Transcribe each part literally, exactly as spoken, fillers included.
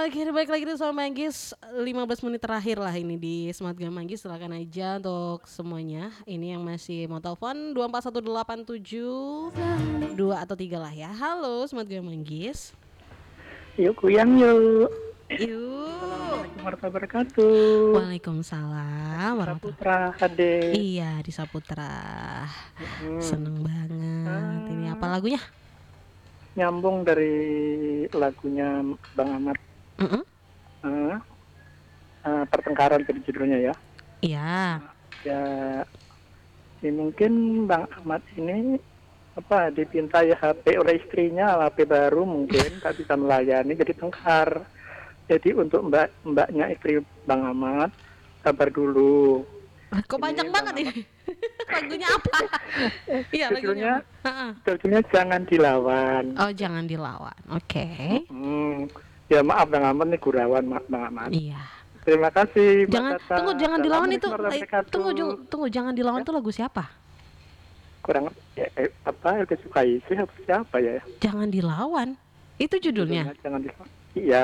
Oke, balik lagi tuh sama Manggis. lima belas menit terakhir lah ini di Smart Game Manggis. Silakan aja untuk semuanya. Ini yang masih mau telepon dua empat satu delapan tujuh dua atau tiga lah ya. Halo Smart Game Manggis. Yuk kuyang yuk. Yuk. Assalamualaikum warahmatullahi wabarakatuh. Waalaikumsalam warahmatullahi Saputra Hade. Iya, di Saputra. Hmm. Seneng banget. Ah. Ini apa lagunya? Nyambung dari lagunya Bang Ahmad. Mm-mm. Uh, uh, pertengkaran tadi judulnya ya. Iya. Ya, ya mungkin Bang Ahmad ini apa dipintai H P oleh istrinya, H P baru mungkin tak bisa melayani jadi tengkar. Jadi untuk mbak mbaknya istri Bang Ahmad sabar dulu. Kok panjang banget ini? Lagunya apa? Iya, lagunya. Judulnya Jangan Dilawan. Oh, Jangan Dilawan. Oke. Okay. Hmm. Ya maaf Bang Ahmad nih gurawan Bang Ahmad. Iya. Terima kasih. Jangan Tata. tunggu Jangan Dilawan itu eh, tunggu tunggu, tunggu Jangan Dilawan itu ya? lagu siapa? Kurang ya, eh, apa Elke Sukaisi apa siapa ya? Jangan Dilawan. Itu judulnya. judulnya Jangan Dilawan. Iya.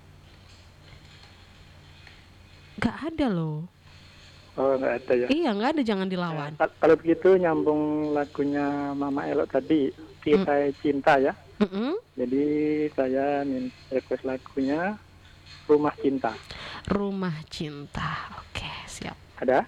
Gak ada loh. Oh nggak ada ya? Iya nggak ada Jangan Dilawan. Ya, kalau begitu nyambung lagunya Mama Elok tadi Kita mm. Cinta ya. Mm-mm. Jadi saya minta request lagunya Rumah Cinta. Rumah Cinta. Oke siap. Ada?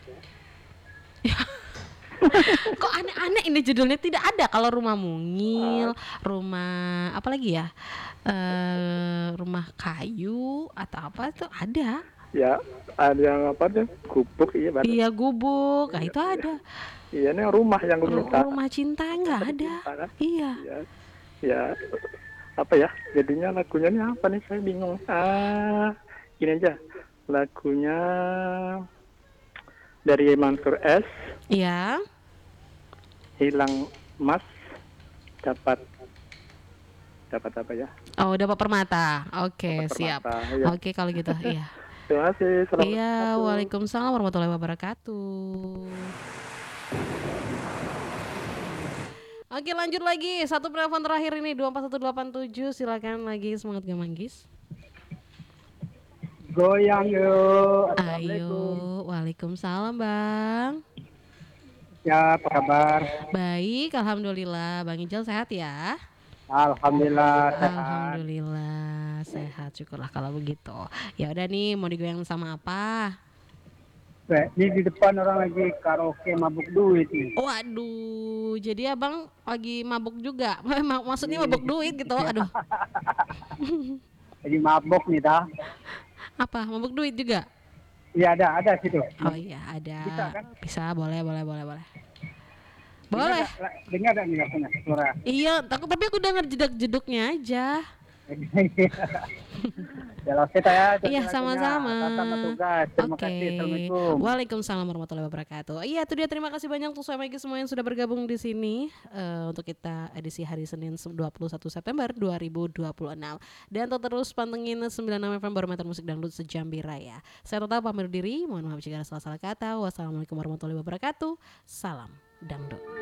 Kok aneh-aneh ini judulnya. Tidak ada. Kalau Rumah Mungil, uh. rumah apa lagi ya? Uh, rumah kayu atau apa itu ada. Ya, ada yang apa deh? Gubuk iya baru. Iya gubuk, nah itu ada. Iya, ini rumah yang gue minta. Rumah cinta enggak ada. Cinta, kan? Iya. Ya, ya, apa ya? Jadinya lagunya ini apa nih? Saya bingung. Ah, gini aja. Lagunya dari Mansur S. Iya. Hilang emas, dapat dapat apa ya? Oh, dapat permata. Oke, okay, siap. Ya. Oke, okay, kalau gitu, iya. Terima kasih. Iya, waalaikumsalam warahmatullahi wabarakatuh. Oke, lanjut lagi. Satu penelpon terakhir ini dua empat satu delapan tujuh. Silakan lagi, semangat gak Manggis. Goyang yuk. Ayo, waalaikumsalam Bang. Ya, apa kabar? Baik, alhamdulillah. Bang Ijal sehat ya? Alhamdulillah sehat. Alhamdulillah sehat, syukurlah kalau begitu. Ya udah nih, mau digoyang sama apa? Ini di depan orang lagi karaoke mabuk duit nih. Waduh, jadi abang lagi mabuk juga? Maksudnya mabuk duit gitu? Aduh. Lagi mabuk nih dah. Apa? Mabuk duit juga? Iya ada, ada situ. Oh iya ada. Bisa kan? Bisa, boleh, boleh, boleh, boleh. Boleh. Dengar ada nih punya suara. Iya, tapi tapi aku denger jedak-jeduknya aja. Ya kita ya. Iya sama-sama. Terima okay. kasih. Assalamualaikum. Waalaikumsalam warahmatullahi wabarakatuh. Iya itu dia, terima kasih banyak untuk sama semua yang sudah bergabung di sini uh, untuk kita edisi hari Senin dua puluh satu September dua ribu dua puluh enam. Dan terus pantengin sembilan puluh enam F M Barometer Musik Dangdut Sejambi Raya. Saya tetap pamit diri, mohon maaf jika ada salah-salah kata. Wassalamualaikum warahmatullahi wabarakatuh. Salam dangdut.